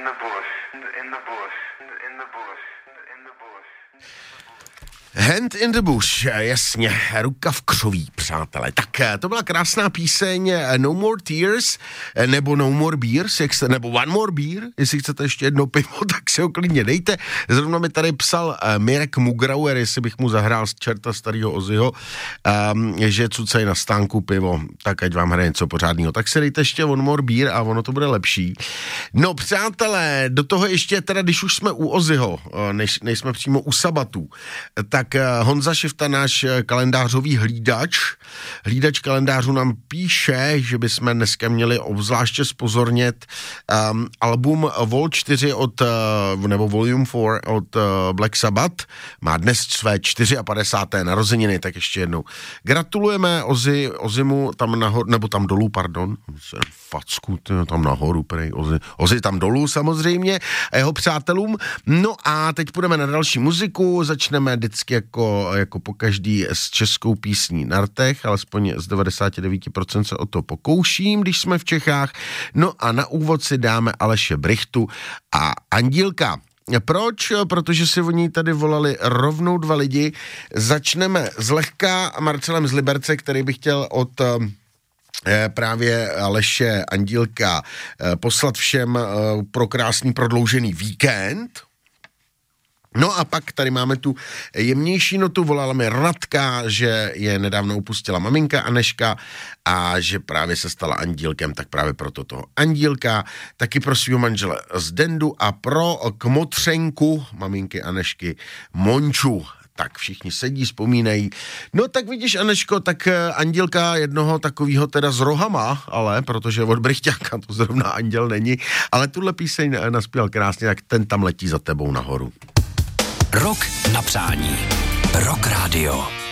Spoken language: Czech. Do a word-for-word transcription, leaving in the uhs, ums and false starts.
the bush, in the bush, in the bush, in the bush. Hand in the bush, jasně, ruka v křoví, přátelé. Tak to byla krásná píseň No More Tears, nebo No More Beers, jak se, nebo One More Beer, jestli chcete ještě jedno pivo, tak si ho klidně dejte. Zrovna mi tady psal uh, Mirek Mugrauer, jestli bych mu zahrál z čerta starýho Ozzyho, um, že cucej na stánku pivo, tak ať vám hraje něco pořádného. Tak si dejte ještě One More Beer a ono to bude lepší. No přátelé, do toho ještě teda, když už jsme u Ozzyho, než nejsme přímo u sabatů, tak Honza Šifta, náš kalendářový hlídač, hlídač kalendářů nám píše, že bychom dneska měli obzvláště spozornět um, album Vol čtyři od, uh, nebo Volume čtyři od uh, Black Sabbath. Má dnes své padesáté čtyřiáté narozeniny, tak ještě jednou. Gratulujeme Ozzy, Ozzymu tam nahoru, nebo tam dolů, pardon, facku, tam nahoru, prej, Ozzy, Ozzy tam dolů samozřejmě a jeho přátelům. No a teď půjdeme na další muziku, začneme vždycky jako, jako po každý s českou písní na rtech, alespoň z devadesát devět procent se o to pokouším, když jsme v Čechách. No a na úvod si dáme Aleše Brychtu a Andílka. Proč? Protože si o ní tady volali rovnou dva lidi. Začneme zlehka Marcelem z Liberce, který by chtěl od právě Aleše Andílka poslat všem pro krásný prodloužený víkend. No a pak tady máme tu jemnější notu, volala mi Radka, že je nedávno upustila maminka Aneška a že právě se stala Andílkem, tak právě proto toho Andílka, taky pro svýho manžele Zdendu a pro kmotřenku maminky Anešky Monču. Tak všichni sedí, vzpomínají. No tak vidíš, Aneško, tak Andílka jednoho takového teda s rohama, ale protože od Brychťáka to zrovna anděl není, ale tuhle píseň naspěl krásně, tak ten tam letí za tebou nahoru. Rok na přání. Rock Radio.